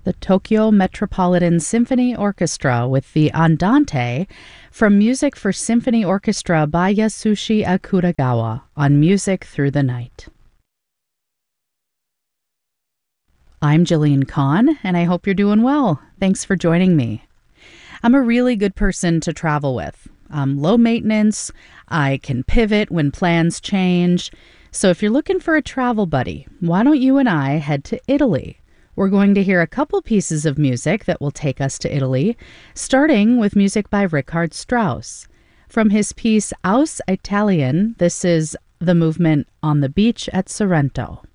The Tokyo Metropolitan Symphony Orchestra with the Andante from Music for Symphony Orchestra by Yasushi Akuragawa on Music Through the Night. I'm Jillian Kahn, and I hope you're doing well. Thanks for joining me. I'm a really good person to travel with. I'm low maintenance. I can pivot when plans change. So if you're looking for a travel buddy, why don't you and I head to Italy? We're going to hear a couple pieces of music that will take us to Italy, starting with music by Richard Strauss. From his piece Aus Italien, this is the movement On the Beach at Sorrento.